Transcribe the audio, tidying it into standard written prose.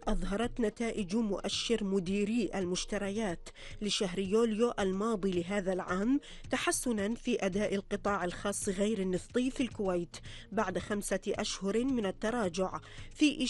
أظهرت نتائج مؤشر مديري المشتريات لشهر يوليو الماضي لهذا العام تحسنا في أداء القطاع الخاص غير النفطي في الكويت بعد 5 أشهر من التراجع، في